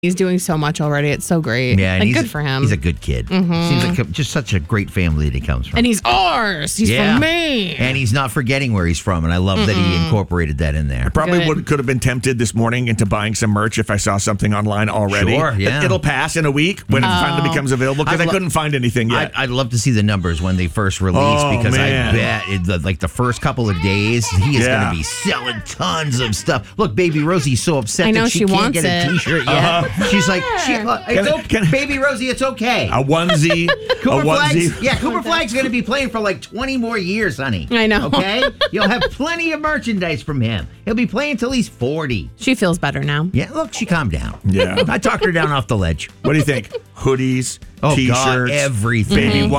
He's doing so much already. It's so great. Yeah, and good for him. He's a good kid. Seems like just such a great family that he comes from. And he's ours. He's from me. And he's not forgetting where he's from, and I love that he incorporated that in there. I probably could have been tempted this morning into buying some merch if I saw something online already. Sure, yeah. It'll pass in a week when it finally becomes available because I couldn't find anything yet. I'd love to see the numbers when they first release because I bet like the first couple of days he is going to be selling tons of stuff. Look, Baby Rosie's so upset that she can't get a T-shirt yet. She's like, Baby Rosie, it's okay. A onesie. Cooper Flag's going to be playing for like 20 more years, honey. I know. Okay? You'll have plenty of merchandise from him. He'll be playing till he's 40. She feels better now. Yeah, look, she calmed down. Yeah. I talked her down off the ledge. What do you think? Hoodies, T-shirts, God, everything. baby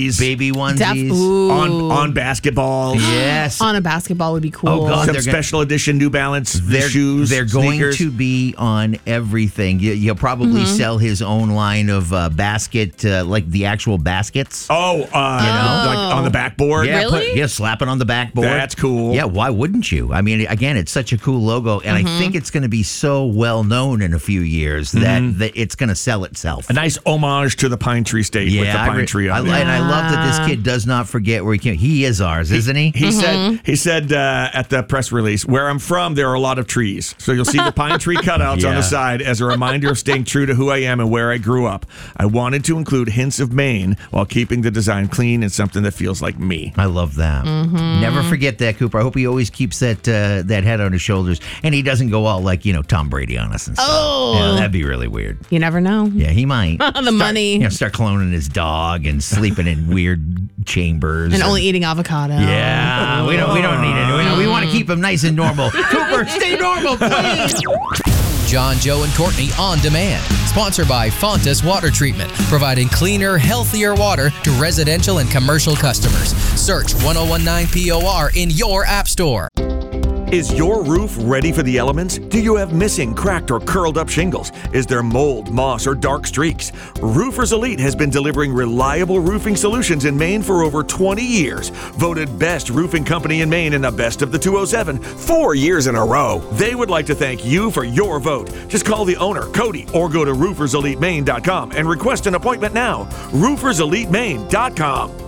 onesies, on basketballs. Yes. On a basketball would be cool. Oh, God. Some special edition New Balance shoes. They're sneakers. going to be on everything. You'll probably sell his own line of basket, like the actual baskets. Like on the backboard. Yeah, Really? slap it on the backboard. That's cool. Yeah, why wouldn't you? I mean, again, it's such a cool logo, and I think it's going to be so well known in a few years that it's going to sell itself. A nice homage to the Pine Tree State with the pine tree on it. And I love that this kid does not forget where he came. He is ours, isn't he? He said at the press release, where I'm from, there are a lot of trees. So you'll see the pine tree cutouts on the side as a reminder of staying true to who I am and where I grew up. I wanted to include hints of Maine while keeping the design clean and something that feels like me. I love that. Never forget that, Cooper. I hope he always keeps that head on his shoulders and he doesn't go all like, Tom Brady on us and stuff. Oh. Yeah, that'd be really weird. You never know. Yeah, he might. Money. Start cloning his dog and sleeping in weird chambers. And only eating avocado. Yeah, we don't need it. We want to keep him nice and normal. Cooper, stay normal, please. John, Joe, and Courtney On Demand. Sponsored by Fontas Water Treatment, providing cleaner, healthier water to residential and commercial customers. Search 1019 POR in your app store. Is your roof ready for the elements? Do you have missing, cracked, or curled up shingles? Is there mold, moss, or dark streaks? Roofers Elite has been delivering reliable roofing solutions in Maine for over 20 years. Voted best roofing company in Maine in the Best of the 207 4 years in a row. They would like to thank you for your vote. Just call the owner, Cody, or go to rooferselitemaine.com and request an appointment now. rooferselitemaine.com.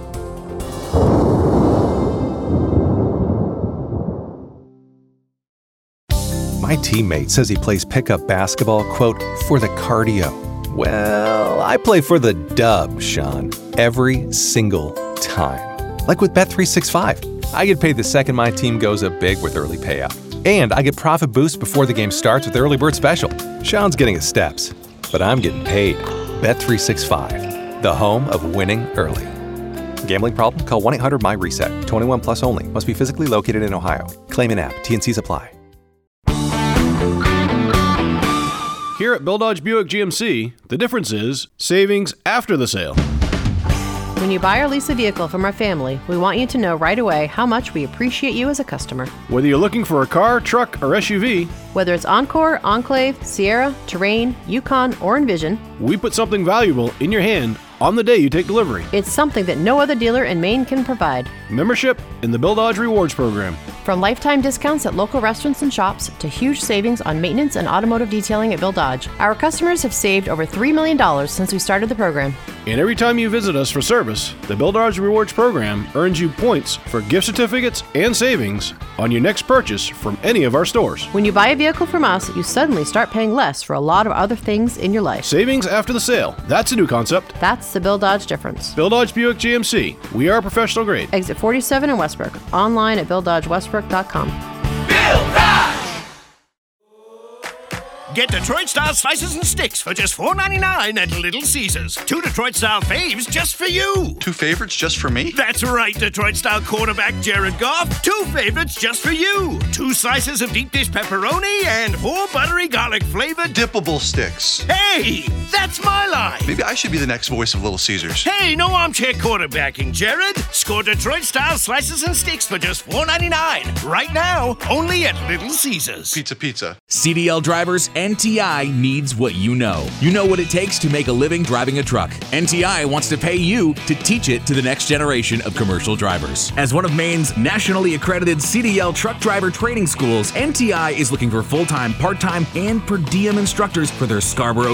My teammate says he plays pickup basketball, quote, for the cardio. Well, I play for the dub, Sean, every single time. Like with Bet365. I get paid the second my team goes up big with early payout. And I get profit boost before the game starts with Early Bird Special. Sean's getting his steps, but I'm getting paid. Bet365, the home of winning early. Gambling problem? Call 1-800-MY-RESET. 21 plus only. Must be physically located in Ohio. Claim in app. T&Cs apply. Here at Bill Dodge Buick GMC, the difference is savings after the sale. When you buy or lease a vehicle from our family, we want you to know right away how much we appreciate you as a customer. Whether you're looking for a car, truck, or SUV, whether it's Encore, Enclave, Sierra, Terrain, Yukon, or Envision, we put something valuable in your hand on the day you take delivery. It's something that no other dealer in Maine can provide. Membership in the Bill Dodge Rewards Program. From lifetime discounts at local restaurants and shops to huge savings on maintenance and automotive detailing at Bill Dodge, our customers have saved over $3 million since we started the program. And every time you visit us for service, the Bill Dodge Rewards Program earns you points for gift certificates and savings on your next purchase from any of our stores. When you buy a vehicle from us, you suddenly start paying less for a lot of other things in your life. Savings after the sale. That's a new concept. That's the Bill Dodge difference. Bill Dodge Buick GMC. We are professional grade. Exit 47 in Westbrook. Online at BillDodgeWestbrook.com. Bill Dodge! Get Detroit-style slices and sticks for just $4.99 at Little Caesars. 2 Detroit-style faves just for you. 2 favorites just for me? That's right, Detroit-style quarterback Jared Goff. 2 favorites just for you. 2 slices of deep dish pepperoni and 4 buttery garlic-flavored dippable sticks. Hey, that's my line. Maybe I should be the next voice of Little Caesars. Hey, no armchair quarterbacking, Jared. Score Detroit-style slices and sticks for just $4.99. Right now, only at Little Caesars. Pizza. CDL drivers NTI needs what you know. You know what it takes to make a living driving a truck. NTI wants to pay you to teach it to the next generation of commercial drivers. As one of Maine's nationally accredited CDL truck driver training schools, NTI is looking for full-time, part-time, and per diem instructors for their Scarborough